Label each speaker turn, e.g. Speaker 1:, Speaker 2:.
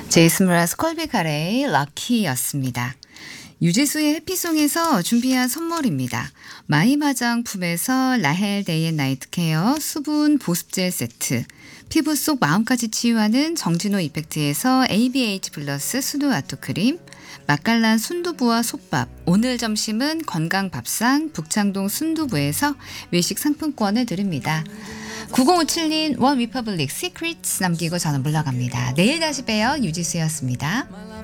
Speaker 1: 제이슨 브라스 콜비 카레의 럭키였습니다. 유재수의 해피송에서 준비한 선물입니다. 마임 화장품에서 라헬 데이 앤 나이트 케어 수분 보습젤 세트, 피부 속 마음까지 치유하는 정진호 이펙트에서 ABH 플러스 수도 아토크림, 맛깔난 순두부와 솥밥, 오늘 점심은 건강밥상 북창동 순두부에서 외식 상품권을 드립니다. 9057님 원 리퍼블릭 시크릿 남기고 저는 물러갑니다. 내일 다시 봬요. 유지수였습니다.